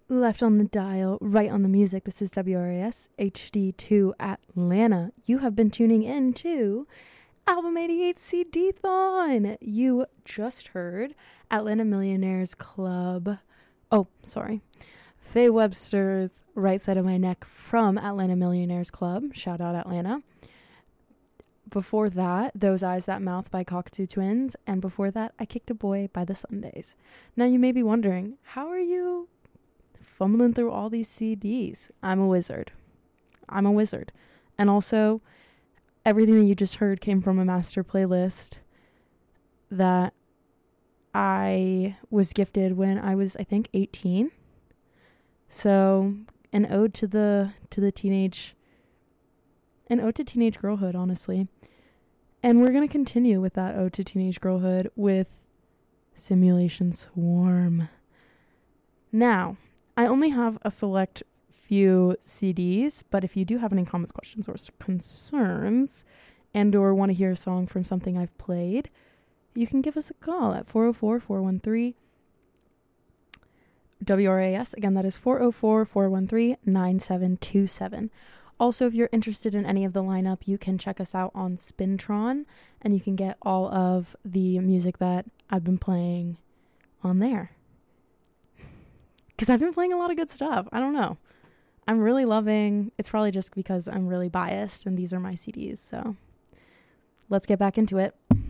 Left on the dial, right on the music. This is WRAS HD2 Atlanta. You have been tuning in to Album 88 CD-thon. You just heard Atlanta Millionaires Club. Oh, sorry. Faye Webster's Right Side of My Neck from Atlanta Millionaires Club. Shout out Atlanta. Before that, Those Eyes That Mouth by Cockatoo Twins. And before that, I Kicked a Boy by The Sundays. Now you may be wondering, how are you fumbling through all these CDs? I'm a wizard. And also, everything that you just heard came from a master playlist that I was gifted when I was, I think, 18. So, an ode to teenage girlhood, honestly. And we're going to continue with that ode to teenage girlhood with Simulation Swarm. Now, I only have a select few CDs, but if you do have any comments, questions, or concerns, and or want to hear a song from something I've played, you can give us a call at 404-413-WRAS. Again, that is 404-413-9727. Also, if you're interested in any of the lineup, you can check us out on Spintron, and you can get all of the music that I've been playing on there. Because I've been playing a lot of good stuff. I don't know. I'm really loving, it's probably just because I'm really biased and these are my CDs. So let's get back into it.